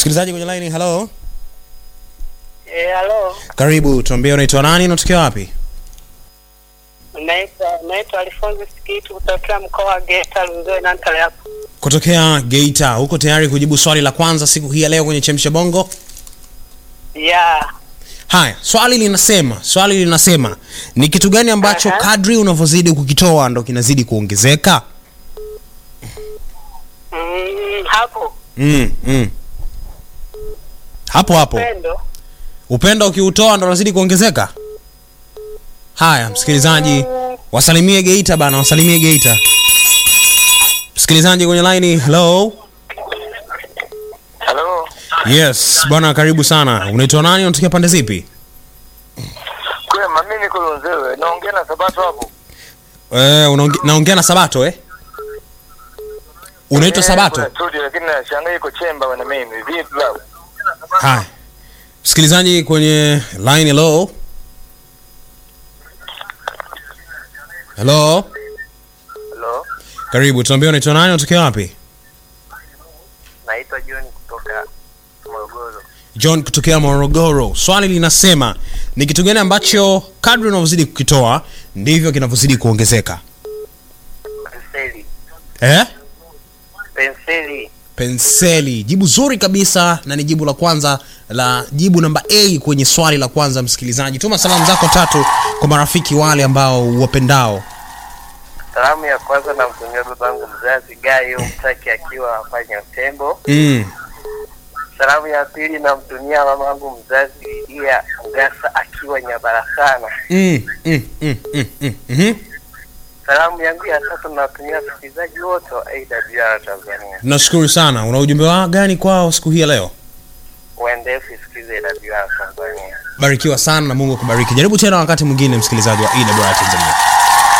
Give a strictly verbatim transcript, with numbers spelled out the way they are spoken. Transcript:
Msikilizaji kwenye line, hello. Eh, hello. Karibu, tuambie unaitwa nani, unatokea wapi? Naitwa naitwa Alphonse Sikitu kutoka mkoa wa Geita, Lunzoe na Ntale hapo. Kutokea Geita, uko tayari kujibu swali la kwanza siku hii ya leo kwenye Chemsha Bongo? Yeah. Haya, swali linasema, swali linasema ni kitu gani ambacho uh-huh. kadri unavyozidi kukitoa ndo kinazidi kuongezeka? Mm, hapo. Mm, mm. Hapo hapo. Upendo. Upendo ukiutoa ndo unazidi kuongezeka? Haya, msikilizaji, wasalimie Geita bana, wasalimie Geita. Msikilizaji kwenye line, hello. Hello. Yes, bwana karibu sana. Unaitwa nani, unatokea pande zipi? Kwema, mimi niko Lunzoe. Naongea na Sabato hapo. Eh, unaongea naongea na Sabato eh? Unaitwa Eh, Sabato? kuna studio lakini nashangaa iko chemba na mimi. Vipi bro? Hai. Msikilizaji kwenye line, hello. Hello. Hello. Karibu, tuambie unaitwa nani, unatokea wapi? Naitwa John kutoka Morogoro. John kutokea Morogoro. Swali linasema ni kitu gani ambacho kadri unavyozidi kukitoa ndivyo kinavyozidi kuongezeka? Penseli. Eh? Penseli. Penseli. Jibu zuri kabisa na ni jibu la kwanza la jibu namba A kwenye swali la kwanza. Msikilizaji, tuma salamu zako tatu kwa marafiki wale ambao wapendao. Salamu ya kwanza namtumia babangu mzazi Gayo Mtaki akiwa hapa Nyatembo. Mm. Salamu ya pili namtumia mamangu mzazi Lidia Ngasa akiwa Nyabarasana. Mm. Mm. Mm. Mm. Mm. Mm. Salamu yangu ya tatu natumia wasikilizaji wote wa A W R Tanzania. Nashukuru sana. Una ujumbe wa gani kwao siku hii ya leo? Waendelee kusikiliza A W R Tanzania. Barikiwa sana na Mungu akubariki. Jaribu tena wakati mwingine, msikilizaji wa A W R Tanzania.